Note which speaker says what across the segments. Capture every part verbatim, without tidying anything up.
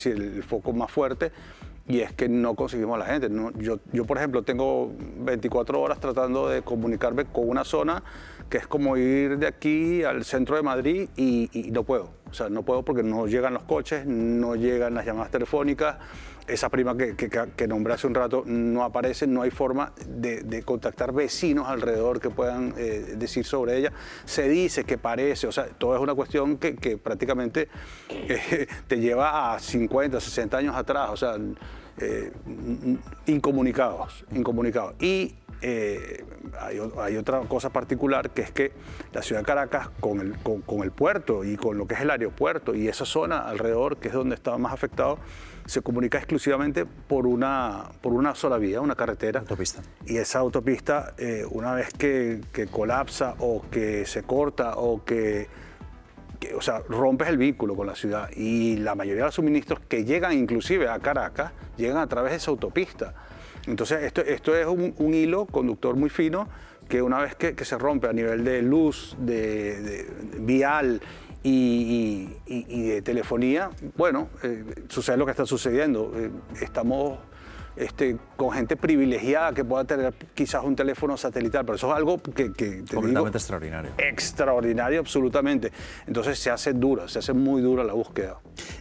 Speaker 1: el, el foco más fuerte, y es que no conseguimos a la gente. No, yo, yo, por ejemplo, tengo veinticuatro horas tratando de comunicarme con una zona que es como ir de aquí al centro de Madrid y, y no puedo. O sea, no puedo porque no llegan los coches, no llegan las llamadas telefónicas. Esa prima que, que, que nombré hace un rato no aparece, no hay forma de, de contactar vecinos alrededor que puedan eh, decir sobre ella. Se dice que parece, o sea, todo es una cuestión que, que prácticamente eh, te lleva a cincuenta, sesenta años atrás, o sea, eh, incomunicados, incomunicados. Y eh, hay, hay otra cosa particular, que es que la ciudad de Caracas, con el, con, con el puerto y con lo que es el aeropuerto y esa zona alrededor, que es donde estaba más afectado, se comunica exclusivamente por una, por una sola vía, una carretera.
Speaker 2: Autopista.
Speaker 1: Y esa autopista, eh, una vez que, que colapsa o que se corta o que, que, o sea, rompes el vínculo con la ciudad, y la mayoría de los suministros que llegan inclusive a Caracas, llegan a través de esa autopista. Entonces, esto, esto es un, un hilo conductor muy fino, que una vez que, que se rompe a nivel de luz, de, de, de vial y, y, y de telefonía, bueno, eh, sucede lo que está sucediendo. Eh, estamos este, con gente privilegiada que pueda tener quizás un teléfono satelital, pero eso es algo que... que te
Speaker 2: completamente
Speaker 1: digo,
Speaker 2: extraordinario.
Speaker 1: Extraordinario, absolutamente. Entonces se hace dura, se hace muy dura la búsqueda.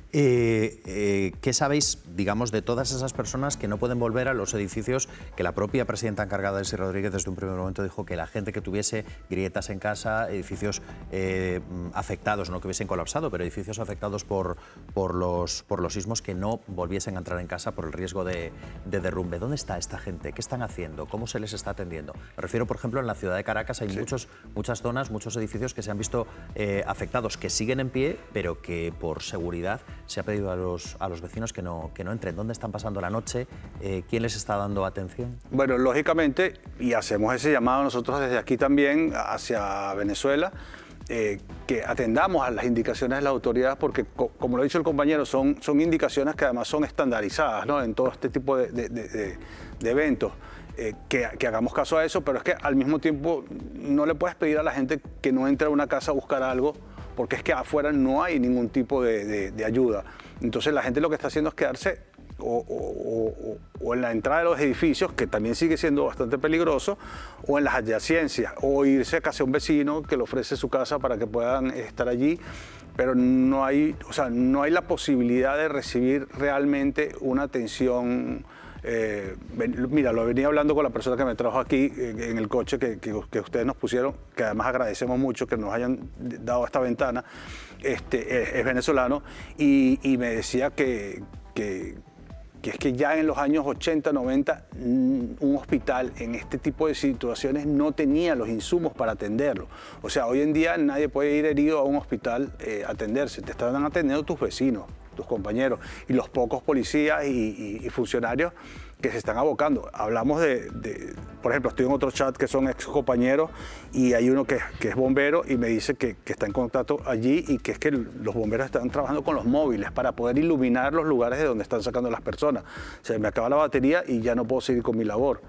Speaker 2: Eh, eh, ¿Qué sabéis, digamos, de todas esas personas que no pueden volver a los edificios que la propia presidenta encargada, Delcy Rodríguez, desde un primer momento dijo que la gente que tuviese grietas en casa, edificios eh, afectados, no que hubiesen colapsado, pero edificios afectados por, por, los, por los sismos, que no volviesen a entrar en casa por el riesgo de, de derrumbe? ¿Dónde está esta gente? ¿Qué están haciendo? ¿Cómo se les está atendiendo? Me refiero, por ejemplo, en la ciudad de Caracas hay sí. muchos, muchas zonas, muchos edificios que se han visto eh, afectados, que siguen en pie, pero que por seguridad se ha pedido a los, a los vecinos que no, que no entren. ¿Dónde están pasando la noche? Eh, ¿Quién les está dando atención?
Speaker 1: Bueno, lógicamente, y hacemos ese llamado nosotros desde aquí también hacia Venezuela, eh, que atendamos a las indicaciones de las autoridades, porque, co como lo ha dicho el compañero, son, son indicaciones que además son estandarizadas, ¿no?, en todo este tipo de, de, de, de, de eventos. Eh, que, que hagamos caso a eso, pero es que al mismo tiempo no le puedes pedir a la gente que no entre a una casa a buscar algo, porque es que afuera no hay ningún tipo de, de, de ayuda. Entonces la gente lo que está haciendo es quedarse o, o, o, o en la entrada de los edificios, que también sigue siendo bastante peligroso, o en las adyacencias, o irse a casa de un vecino que le ofrece su casa para que puedan estar allí, pero no hay, o sea, no hay la posibilidad de recibir realmente una atención. Eh, mira, lo venía hablando con la persona que me trajo aquí eh, en el coche que, que, que ustedes nos pusieron, que además agradecemos mucho que nos hayan dado esta ventana, este, es, es venezolano, y, y me decía que, que, que es que ya en los años ochenta, noventa, un hospital en este tipo de situaciones no tenía los insumos para atenderlo. O sea, hoy en día nadie puede ir herido a un hospital eh, a atenderse, te están atendiendo tus vecinos, tus compañeros y los pocos policías y, y, y funcionarios que se están abocando. Hablamos de, de, por ejemplo, estoy en otro chat que son ex compañeros y hay uno que, que es bombero y me dice que, que está en contacto allí y que es que los bomberos están trabajando con los móviles para poder iluminar los lugares de donde están sacando las personas. Se me acaba la batería y ya no puedo seguir con mi labor.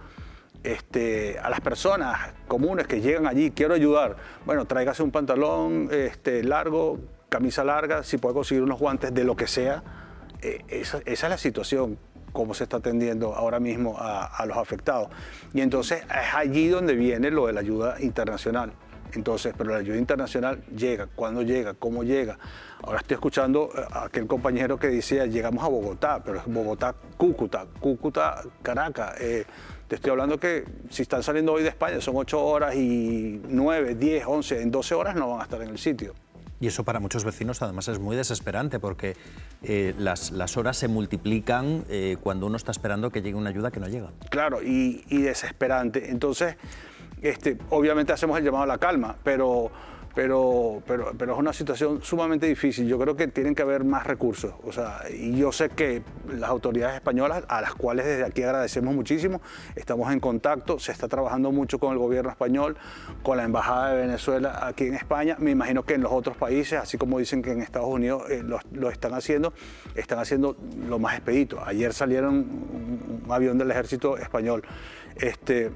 Speaker 1: Este, a las personas comunes que llegan allí, quiero ayudar, bueno, tráigase un pantalón este, largo, camisa larga, si puede conseguir unos guantes de lo que sea. Eh, esa, esa es la situación, cómo se está atendiendo ahora mismo a, a los afectados. Y entonces es allí donde viene lo de la ayuda internacional. Entonces, pero la ayuda internacional llega, ¿cuándo llega? ¿Cómo llega? Ahora estoy escuchando a aquel compañero que decía, llegamos a Bogotá, pero es Bogotá, Cúcuta, Cúcuta, Caracas. Eh, te estoy hablando que si están saliendo hoy de España son ocho horas y nueve, diez, once, en doce horas no van a estar en el sitio.
Speaker 2: Y eso para muchos vecinos además es muy desesperante porque eh, las, las horas se multiplican eh, cuando uno está esperando que llegue una ayuda que no llega.
Speaker 1: Claro, y, y desesperante. Entonces, este, obviamente hacemos el llamado a la calma, pero, pero, pero, pero es una situación sumamente difícil. Yo creo que tienen que haber más recursos. O sea, y yo sé que las autoridades españolas, a las cuales desde aquí agradecemos muchísimo, estamos en contacto, se está trabajando mucho con el gobierno español, con la Embajada de Venezuela aquí en España. Me imagino que en los otros países, así como dicen que en Estados Unidos eh, lo, lo están haciendo, están haciendo lo más expedito. Ayer salieron un, un avión del ejército español. Este,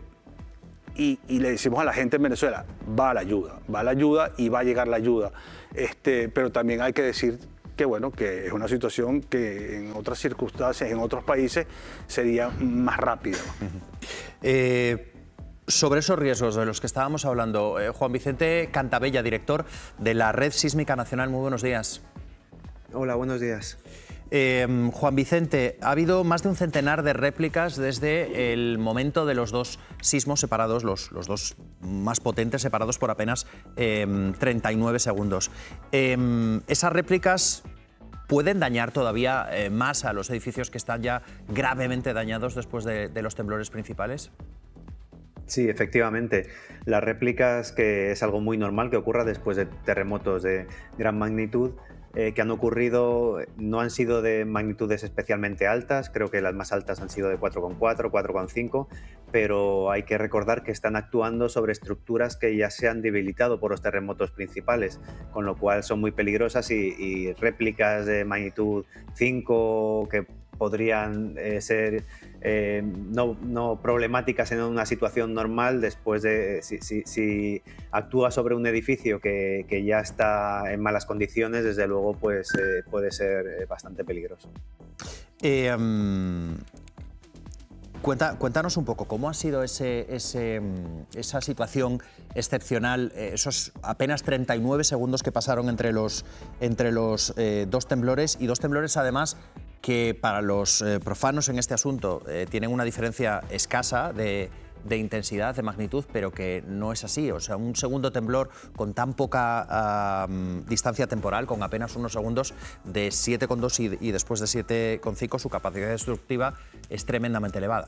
Speaker 1: Y, y le decimos a la gente en Venezuela, va la ayuda, va la ayuda y va a llegar la ayuda. Este, pero también hay que decir que bueno, que es una situación que en otras circunstancias, en otros países, sería más rápida.
Speaker 2: Uh-huh. eh... Sobre esos riesgos de los que estábamos hablando, eh, Juan Vicente Cantabella, director de la Red Sísmica Nacional. Muy buenos días.
Speaker 3: Hola, buenos días.
Speaker 2: Eh, Juan Vicente, ha habido más de un centenar de réplicas desde el momento de los dos sismos separados, los, los dos más potentes, separados por apenas eh, treinta y nueve segundos. Eh, esas réplicas ¿pueden dañar todavía eh, más a los edificios que están ya gravemente dañados después de, de los temblores principales?
Speaker 3: Sí, efectivamente. Las réplicas, que es algo muy normal que ocurra después de terremotos de gran magnitud, eh, que han ocurrido, no han sido de magnitudes especialmente altas, creo que las más altas han sido de cuatro coma cuatro, cuatro coma cinco, pero hay que recordar que están actuando sobre estructuras que ya se han debilitado por los terremotos principales, con lo cual son muy peligrosas y, y réplicas de magnitud cinco que podrían eh, ser eh, no, no problemáticas en una situación normal, después de si, si, si actúa sobre un edificio que, que ya está en malas condiciones, desde luego pues, eh, puede ser bastante peligroso.
Speaker 2: Eh, um... Cuenta, cuéntanos un poco cómo ha sido ese, ese, esa situación excepcional, esos apenas treinta y nueve segundos que pasaron entre los, entre los eh, dos temblores, y dos temblores además que para los eh, profanos en este asunto eh, tienen una diferencia escasa de, de intensidad, de magnitud, pero que no es así. O sea, un segundo temblor con tan poca uh, distancia temporal, con apenas unos segundos, de siete coma dos y, y después de siete coma cinco, su capacidad destructiva es tremendamente elevada.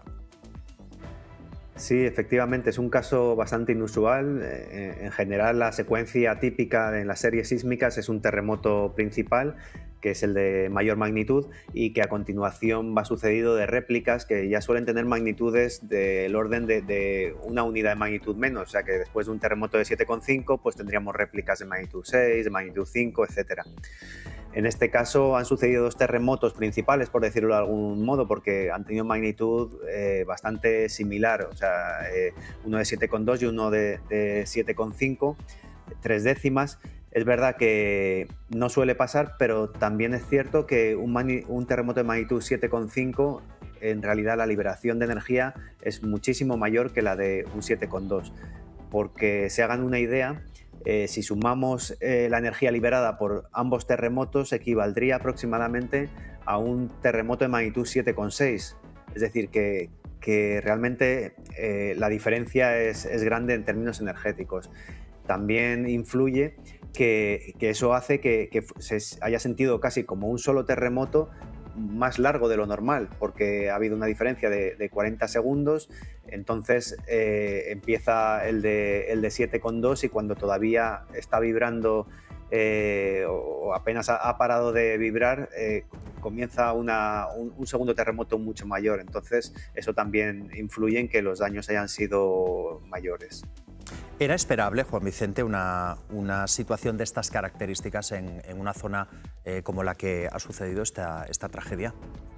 Speaker 3: Sí, efectivamente, es un caso bastante inusual. En general, la secuencia típica en las series sísmicas es un terremoto principal, que es el de mayor magnitud, y que a continuación va sucedido de réplicas que ya suelen tener magnitudes del orden de, de una unidad de magnitud menos. O sea que después de un terremoto de siete coma cinco, pues tendríamos réplicas de magnitud seis, de magnitud cinco, etcétera. En este caso han sucedido dos terremotos principales, por decirlo de algún modo, porque han tenido magnitud eh, bastante similar, o sea, eh, uno de siete coma dos y uno de, de siete coma cinco, tres décimas. Es verdad que no suele pasar, pero también es cierto que un, un terremoto de magnitud siete coma cinco, en realidad la liberación de energía es muchísimo mayor que la de un siete coma dos. Porque se hagan una idea, Eh, si sumamos eh, la energía liberada por ambos terremotos, equivaldría aproximadamente a un terremoto de magnitud siete coma seis. Es decir, que, que realmente eh, la diferencia es, es grande en términos energéticos. También influye que, que eso hace que, que se haya sentido casi como un solo terremoto más largo de lo normal, porque ha habido una diferencia de, de cuarenta segundos, entonces eh, empieza el de, el de siete coma dos y cuando todavía está vibrando eh, o apenas ha, ha parado de vibrar, eh, comienza una, un, un segundo terremoto mucho mayor, entonces eso también influye en que los daños hayan sido mayores.
Speaker 2: ¿Era esperable, Juan Vicente, una, una situación de estas características en, en una zona eh, como la que ha sucedido esta, esta tragedia?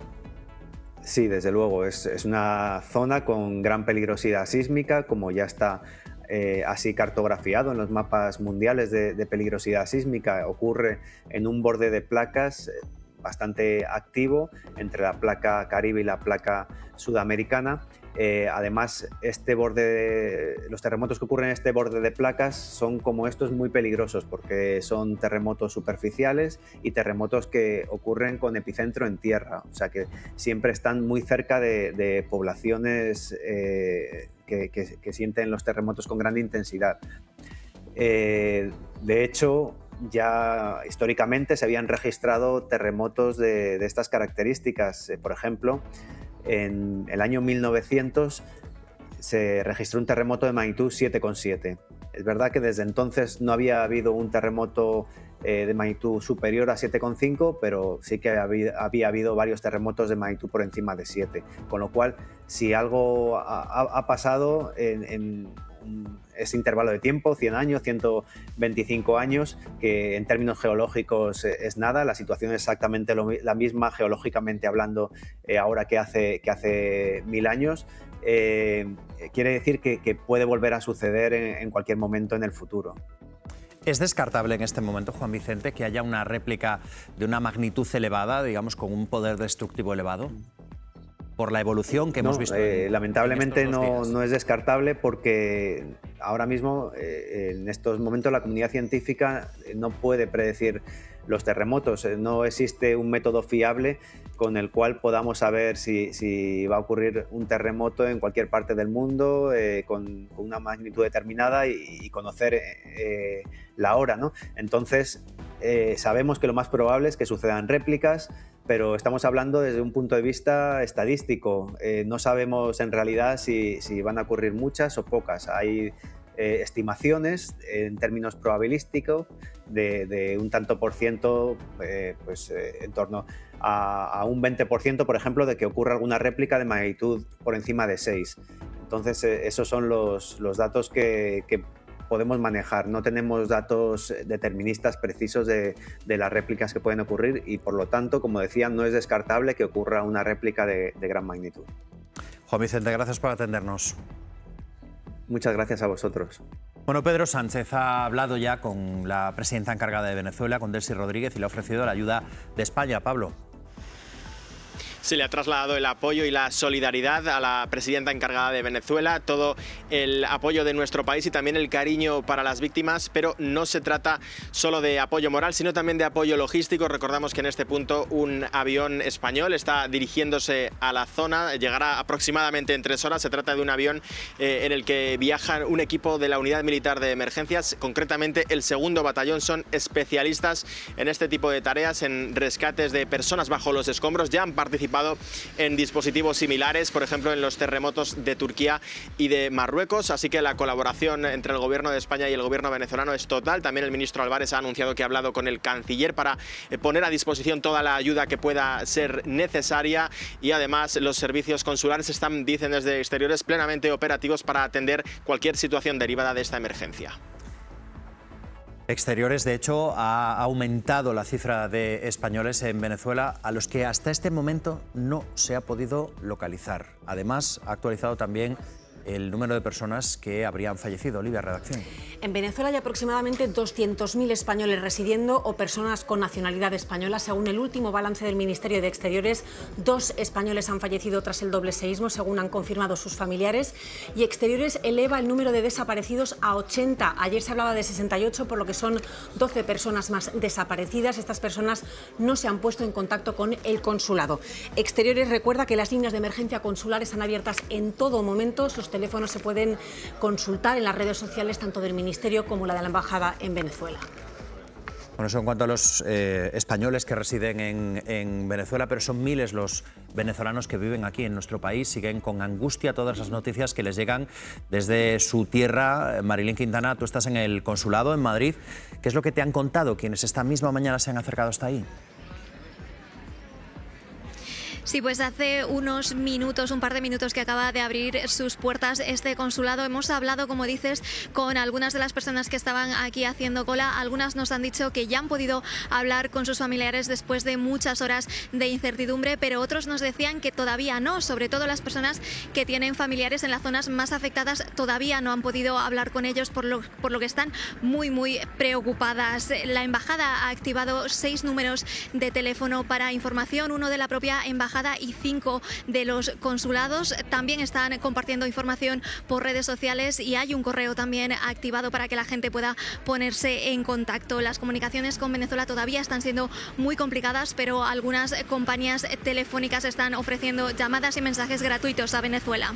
Speaker 3: Sí, desde luego. Es, es una zona con gran peligrosidad sísmica, como ya está eh, así cartografiado en los mapas mundiales de, de peligrosidad sísmica. Ocurre en un borde de placas bastante activo entre la placa Caribe y la placa sudamericana. Eh, además, este borde de, los terremotos que ocurren en este borde de placas son como estos muy peligrosos porque son terremotos superficiales y terremotos que ocurren con epicentro en tierra, o sea que siempre están muy cerca de, de poblaciones eh, que, que, que sienten los terremotos con gran intensidad. Eh, de hecho, ya históricamente se habían registrado terremotos de, de estas características. Eh, por ejemplo, en el año mil novecientos se registró un terremoto de magnitud siete coma siete. Es verdad que desde entonces no había habido un terremoto eh, de magnitud superior a siete coma cinco, pero sí que había, había habido varios terremotos de magnitud por encima de siete. Con lo cual, si algo ha, ha pasado en, en ese intervalo de tiempo, cien años, ciento veinticinco años, que en términos geológicos es nada, la situación es exactamente lo, la misma geológicamente hablando eh, ahora que hace, que hace mil años, eh, quiere decir que, que puede volver a suceder en, en cualquier momento en el futuro.
Speaker 2: ¿Es descartable en este momento, Juan Vicente, que haya una réplica de una magnitud elevada, digamos, con un poder destructivo elevado? Por la evolución que hemos
Speaker 3: no,
Speaker 2: visto.
Speaker 3: Eh,
Speaker 2: en,
Speaker 3: lamentablemente
Speaker 2: en
Speaker 3: no, no es descartable porque ahora mismo, eh, en estos momentos, la comunidad científica no puede predecir los terremotos. No existe un método fiable con el cual podamos saber si, si va a ocurrir un terremoto en cualquier parte del mundo eh, con, con una magnitud determinada y, y conocer eh, la hora, ¿no? Entonces, eh, sabemos que lo más probable es que sucedan réplicas, pero estamos hablando desde un punto de vista estadístico. Eh, no sabemos en realidad si, si van a ocurrir muchas o pocas. Hay eh, estimaciones en términos probabilísticos de, de un tanto por ciento, eh, pues eh, en torno a, a un veinte por ciento, por ejemplo, de que ocurra alguna réplica de magnitud por encima de seis. Entonces, eh, esos son los, los datos que, que podemos manejar. No tenemos datos deterministas precisos de, de las réplicas que pueden ocurrir y, por lo tanto, como decía, no es descartable que ocurra una réplica de, de gran magnitud.
Speaker 2: Juan Vicente, gracias por atendernos.
Speaker 3: Muchas gracias a vosotros.
Speaker 2: Bueno, Pedro Sánchez ha hablado ya con la presidenta encargada de Venezuela, con Delcy Rodríguez, y le ha ofrecido la ayuda de España. Pablo.
Speaker 4: Se le ha trasladado el apoyo y la solidaridad a la presidenta encargada de Venezuela, todo el apoyo de nuestro país y también el cariño para las víctimas, pero no se trata solo de apoyo moral, sino también de apoyo logístico. Recordamos que en este punto un avión español está dirigiéndose a la zona, llegará aproximadamente en tres horas. Se trata de un avión eh, en el que viaja un equipo de la Unidad Militar de Emergencias, concretamente el segundo batallón. Son especialistas en este tipo de tareas, en rescates de personas bajo los escombros. Ya han participado en dispositivos similares, por ejemplo en los terremotos de Turquía y de Marruecos, así que la colaboración entre el gobierno de España y el gobierno venezolano es total. También el ministro Álvarez ha anunciado que ha hablado con el canciller para poner a disposición toda la ayuda que pueda ser necesaria, y además los servicios consulares están, dicen desde Exteriores, plenamente operativos para atender cualquier situación derivada de esta emergencia.
Speaker 2: Exteriores, de hecho, ha aumentado la cifra de españoles en Venezuela a los que hasta este momento no se ha podido localizar. Además, ha actualizado también el número de personas que habrían fallecido. Olivia, redacción.
Speaker 5: En Venezuela hay aproximadamente doscientos mil españoles residiendo o personas con nacionalidad española. Según el último balance del Ministerio de Exteriores, dos españoles han fallecido tras el doble seísmo, según han confirmado sus familiares. Y Exteriores eleva el número de desaparecidos a ochenta. Ayer se hablaba de sesenta y ocho, por lo que son doce personas más desaparecidas. Estas personas no se han puesto en contacto con el consulado. Exteriores recuerda que las líneas de emergencia consular están abiertas en todo momento. Los teléfonos se pueden consultar en las redes sociales tanto del Ministerio como la de la Embajada en Venezuela.
Speaker 2: Bueno, eso en cuanto a los eh, españoles que residen en, en Venezuela, pero son miles los venezolanos que viven aquí en nuestro país. Siguen con angustia todas las noticias que les llegan desde su tierra. Marilyn Quintana, tú estás en el consulado en Madrid. ¿Qué es lo que te han contado quienes esta misma mañana se han acercado hasta ahí?
Speaker 6: Sí, pues hace unos minutos, un par de minutos que acaba de abrir sus puertas este consulado, hemos hablado, como dices, con algunas de las personas que estaban aquí haciendo cola. Algunas nos han dicho que ya han podido hablar con sus familiares después de muchas horas de incertidumbre, pero otros nos decían que todavía no, sobre todo las personas que tienen familiares en las zonas más afectadas todavía no han podido hablar con ellos, por lo, por lo que están muy, muy preocupadas. La embajada ha activado seis números de teléfono para información, uno de la propia embajada y cinco de los consulados. También están compartiendo información por redes sociales y hay un correo también activado para que la gente pueda ponerse en contacto. Las comunicaciones con Venezuela todavía están siendo muy complicadas, pero algunas compañías telefónicas están ofreciendo llamadas y mensajes gratuitos a Venezuela.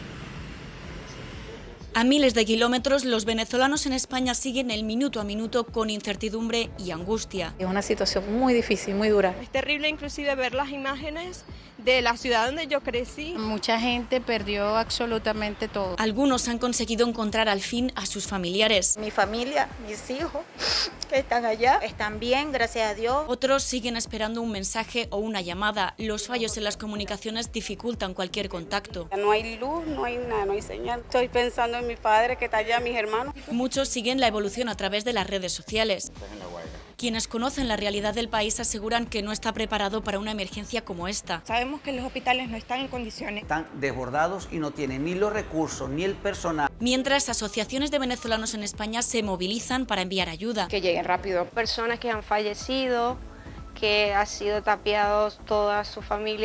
Speaker 7: A miles de kilómetros, los venezolanos en España siguen el minuto a minuto con incertidumbre y angustia.
Speaker 8: Es una situación muy difícil, muy dura.
Speaker 9: Es terrible inclusive ver las imágenes de la ciudad donde yo crecí.
Speaker 10: Mucha gente perdió absolutamente todo.
Speaker 7: Algunos han conseguido encontrar al fin a sus familiares.
Speaker 11: Mi familia, mis hijos, que están allá, están bien, gracias a Dios.
Speaker 7: Otros siguen esperando un mensaje o una llamada. Los fallos en las comunicaciones dificultan cualquier contacto.
Speaker 12: No hay luz, no hay nada, no hay señal. Estoy pensando en mi padre que está allá, mis hermanos.
Speaker 7: Muchos siguen la evolución a través de las redes sociales. Quienes conocen la realidad del país aseguran que no está preparado para una emergencia como esta.
Speaker 9: Sabemos que los hospitales no están en condiciones.
Speaker 13: Están desbordados y no tienen ni los recursos ni el personal.
Speaker 7: Mientras, asociaciones de venezolanos en España se movilizan para enviar ayuda.
Speaker 14: Que lleguen rápido.
Speaker 15: Personas que han fallecido, que ha sido tapiados toda su familia.